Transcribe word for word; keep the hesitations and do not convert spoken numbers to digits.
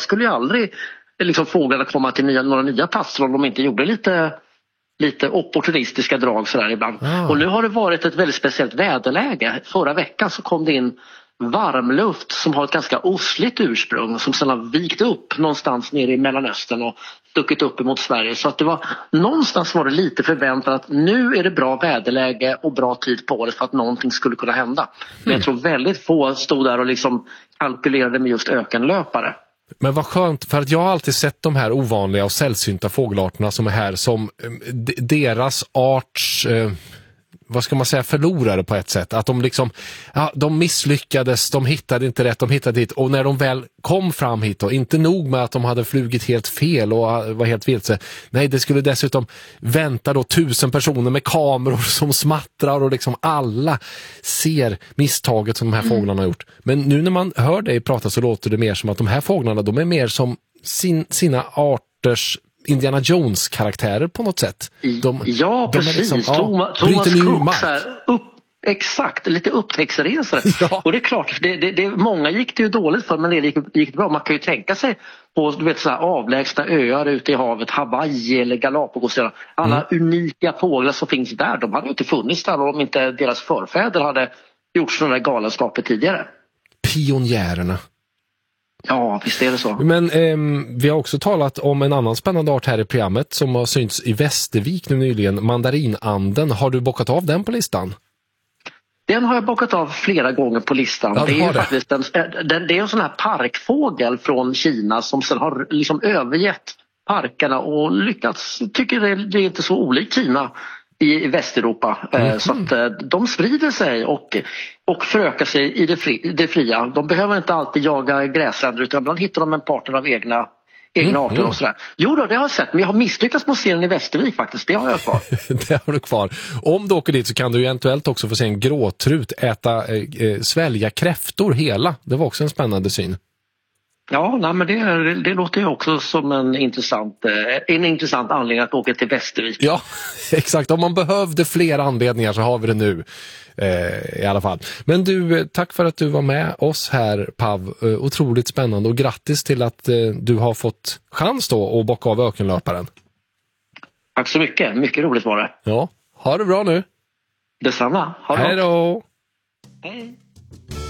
skulle ju aldrig liksom fåglarna komma till nya, några nya platser om de inte gjorde lite, lite opportunistiska drag sådär ibland. Ah. Och nu har det varit ett väldigt speciellt väderläge. Förra veckan så kom det in varmluft som har ett ganska osligt ursprung som sedan har vikt upp någonstans nere i Mellanöstern och stuckit upp emot Sverige. Så att det var, någonstans var det lite förväntat att nu är det bra väderläge och bra tid på året för att någonting skulle kunna hända. Men jag tror väldigt få stod där och liksom kalkylerade med just ökenlöpare. Men vad skönt, för att jag har alltid sett de här ovanliga och sällsynta fågelarterna som är här som d- deras arts... Eh... vad ska man säga, förlorare på ett sätt. Att de liksom, ja, de misslyckades, de hittade inte rätt, de hittade hit. Och när de väl kom fram hit då, inte nog med att de hade flugit helt fel och var helt vilse. Nej, det skulle dessutom vänta då tusen personer med kameror som smattrar och liksom alla ser misstaget som de här fåglarna har gjort. Men nu när man hör dig prata så låter det mer som att de här fåglarna, de är mer som sin, sina arters Indiana Jones-karaktärer på något sätt. De, ja, de precis. Liksom, ja, Thomas, Thomas Cook, så här, upp, exakt, lite upptäcktsresare. Ja. Och det är klart, det, det, det, många gick det ju dåligt för, men det gick, gick det bra. Man kan ju tänka sig på du vet, så här, avlägsna öar ute i havet, Hawaii eller Galapagos. Alla mm. unika fåglar som finns där, de hade ju inte funnits där om inte deras förfäder hade gjort sådana där galenskaper tidigare. Pionjärerna. Ja, visst är det så. Men eh, vi har också talat om en annan spännande art här i programmet som har synts i Västervik nu nyligen, mandarinanden. Har du bockat av den på listan? Den har jag bockat av flera gånger på listan. Ja, det, är det. Faktiskt en, den, det är en sån här parkfågel från Kina som sen har liksom övergett parkerna och lyckats, tycker det, det är inte så olikt Kina i Västeuropa. Mm. Så att de sprider sig och, och förökar sig i det, fri, det fria. De behöver inte alltid jaga gräsänder utan ibland hittar de en partner av egna, egna mm. arter och sådär. Jo då, det har jag sett. Men jag har misslyckats med serien i Västervik faktiskt. Det har jag kvar. Det har du kvar. Om du åker dit så kan du ju eventuellt också få se en gråtrut äta, äh, svälja kräftor hela. Det var också en spännande syn. Ja, nej, men det, det låter ju också som en intressant, en intressant anledning att åka till Västervik. Ja, exakt. Om man behövde fler anledningar så har vi det nu eh, i alla fall. Men du, tack för att du var med oss här, Pav. Eh, otroligt spännande och grattis till att eh, du har fått chans då att bocka av ökenlöparen. Tack så mycket. Mycket roligt var det. Ja, ha det bra nu. Detsamma. Ha det. Hej då. Hej.